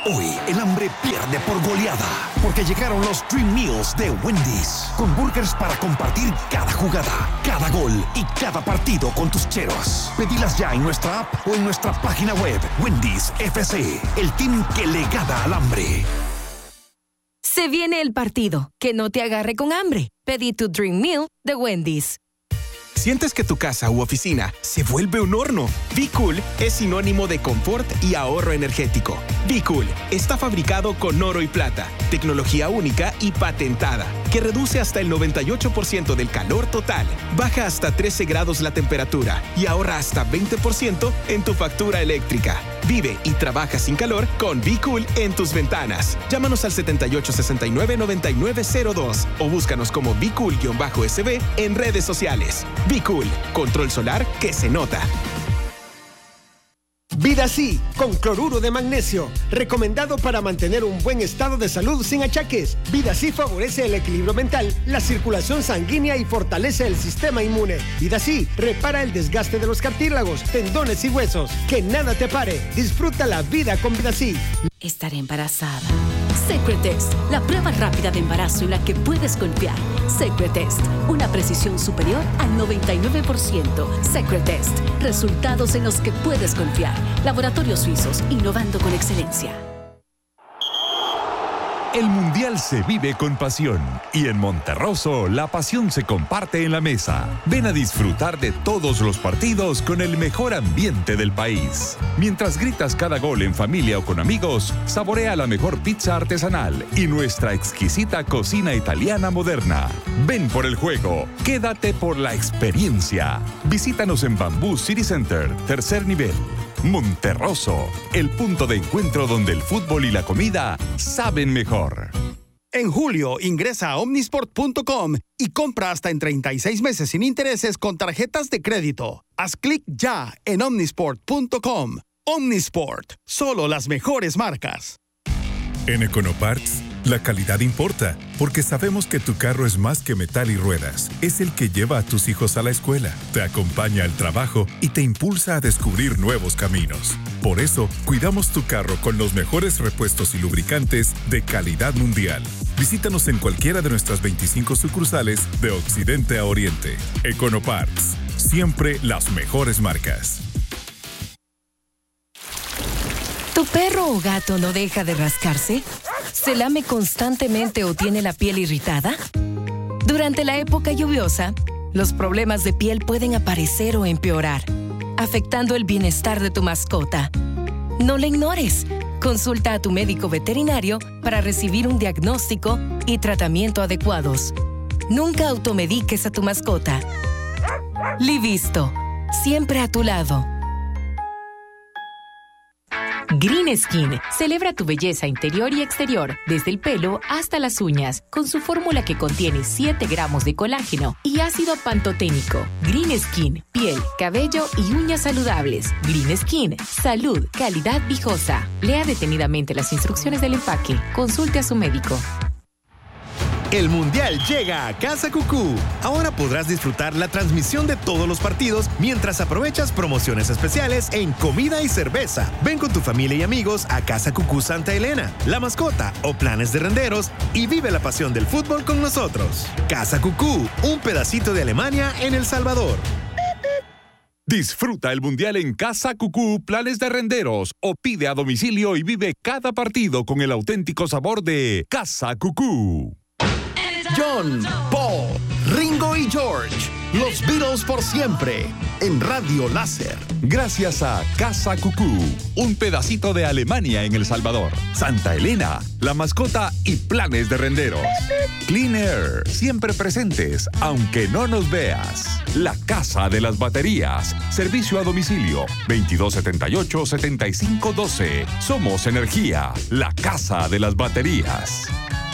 Hoy el hambre pierde por goleada, porque llegaron los Dream Meals de Wendy's, con burgers para compartir cada jugada, cada gol y cada partido con tus cheros. Pedilas ya en nuestra app o en nuestra página web. Wendy's FC, el team que le gana al hambre. Se viene el partido. Que no te agarre con hambre. Pedí tu Dream Meal de Wendy's. ¿Sientes que tu casa u oficina se vuelve un horno? Be Cool es sinónimo de confort y ahorro energético. Be Cool está fabricado con oro y plata, tecnología única y patentada, que reduce hasta el 98% del calor total, baja hasta 13 grados la temperatura y ahorra hasta 20% en tu factura eléctrica. Vive y trabaja sin calor con Be Cool en tus ventanas. Llámanos al 7869-9902 o búscanos como Be Cool-SB en redes sociales. Be Cool, control solar que se nota. VidaSí, con cloruro de magnesio, recomendado para mantener un buen estado de salud sin achaques. VidaSí favorece el equilibrio mental, la circulación sanguínea y fortalece el sistema inmune. VidaSí repara el desgaste de los cartílagos, tendones y huesos. Que nada te pare. Disfruta la vida con VidaSí. Estaré embarazada. Secretest, la prueba rápida de embarazo en la que puedes confiar. Secretest, una precisión superior al 99%. Secretest, resultados en los que puedes confiar. Laboratorios Suizos, innovando con excelencia. El Mundial se vive con pasión y en Monterroso la pasión se comparte en la mesa. Ven a disfrutar de todos los partidos con el mejor ambiente del país. Mientras gritas cada gol en familia o con amigos, saborea la mejor pizza artesanal y nuestra exquisita cocina italiana moderna. Ven por el juego, quédate por la experiencia. Visítanos en Bamboo City Center, tercer nivel. Monterroso, el punto de encuentro donde el fútbol y la comida saben mejor. En julio, ingresa a omnisport.com y compra hasta en 36 meses sin intereses con tarjetas de crédito. Haz clic ya en omnisport.com. Omnisport, solo las mejores marcas. En Econoparts, la calidad importa, porque sabemos que tu carro es más que metal y ruedas. Es el que lleva a tus hijos a la escuela, te acompaña al trabajo y te impulsa a descubrir nuevos caminos. Por eso, cuidamos tu carro con los mejores repuestos y lubricantes de calidad mundial. Visítanos en cualquiera de nuestras 25 sucursales de Occidente a Oriente. Econoparts, siempre las mejores marcas. ¿Tu perro o gato no deja de rascarse? ¿Se lame constantemente o tiene la piel irritada? Durante la época lluviosa, los problemas de piel pueden aparecer o empeorar, afectando el bienestar de tu mascota. No le ignores. Consulta a tu médico veterinario para recibir un diagnóstico y tratamiento adecuados. Nunca automediques a tu mascota. Livisto, siempre a tu lado. Green Skin celebra tu belleza interior y exterior, desde el pelo hasta las uñas, con su fórmula que contiene 7 gramos de colágeno y ácido pantoténico. Green Skin, piel, cabello y uñas saludables. Green Skin, salud, calidad viejosa. Lea detenidamente las instrucciones del empaque. Consulte a su médico. El Mundial llega a Casa Cucú. Ahora podrás disfrutar la transmisión de todos los partidos mientras aprovechas promociones especiales en comida y cerveza. Ven con tu familia y amigos a Casa Cucú Santa Elena, La Mascota o Planes de Renderos y vive la pasión del fútbol con nosotros. Casa Cucú, un pedacito de Alemania en El Salvador. Disfruta el Mundial en Casa Cucú, Planes de Renderos o pide a domicilio y vive cada partido con el auténtico sabor de Casa Cucú. John, Paul, Ringo y George, los Beatles por siempre, en Radio Láser. Gracias a Casa Cucú, un pedacito de Alemania en El Salvador. Santa Elena, La Mascota y Planes de Renderos. Clean Air, siempre presentes, aunque no nos veas. La Casa de las Baterías, servicio a domicilio, 2278-7512. Somos Energía, la Casa de las Baterías.